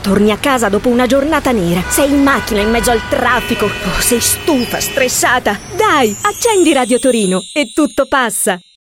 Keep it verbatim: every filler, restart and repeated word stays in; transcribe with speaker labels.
Speaker 1: Torni a casa dopo una giornata nera. Sei in macchina in mezzo al traffico. Oh, sei stufa, stressata. Dai, accendi Radio Torino e tutto passa.